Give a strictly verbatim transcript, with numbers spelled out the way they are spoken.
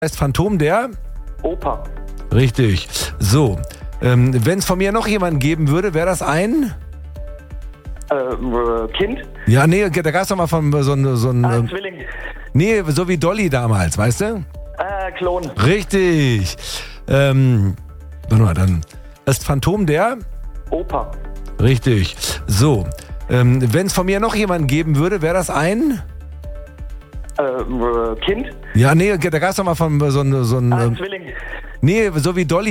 Heißt Phantom der? Opa. Richtig. So, ähm, wenn es von mir noch jemanden geben würde, wäre das ein? Äh, Kind? Ja, nee, da gab es doch mal von so ein... So ein Ah, ähm, Zwilling. nee, so wie Dolly damals, weißt du? Äh, Klon. Richtig. Ähm, warte mal, dann ist Phantom der? Opa. Richtig. So, ähm, wenn es von mir noch jemanden geben würde, wäre das ein? Äh, Kind? Ja, nee, da gab es doch mal von so ein... So ein Ah, ähm, Zwilling. nee, so wie Dolly